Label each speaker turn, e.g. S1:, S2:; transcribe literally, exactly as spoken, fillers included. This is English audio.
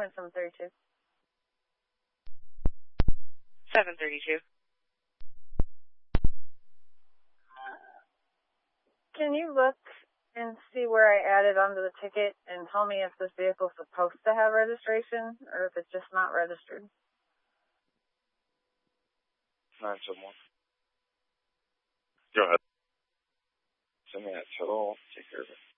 S1: name is seven thirty-two.
S2: seven thirty-two.
S1: Can you look and see where I added onto the ticket and tell me if this vehicle is supposed to have registration or if it's just not registered?
S3: nine seven one. Go ahead. Send me that total. Take care of it.